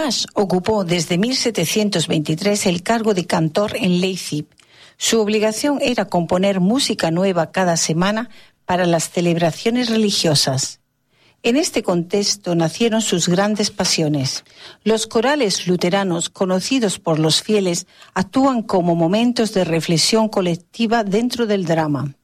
Bach ocupó desde 1723 el cargo de cantor en Leipzig. Su obligación era componer música nueva cada semana para las celebraciones religiosas. En este contexto nacieron sus grandes pasiones. Los corales luteranos, conocidos por los fieles, actúan como momentos de reflexión colectiva dentro del drama.